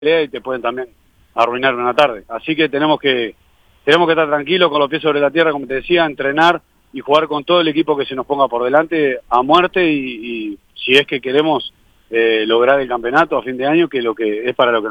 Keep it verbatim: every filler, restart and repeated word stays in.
y te pueden también arruinar una tarde. Así que tenemos que tenemos que estar tranquilos, con los pies sobre la tierra, como te decía, entrenar y jugar con todo el equipo que se nos ponga por delante a muerte y, y si es que queremos eh, lograr el campeonato a fin de año, que lo que es para lo que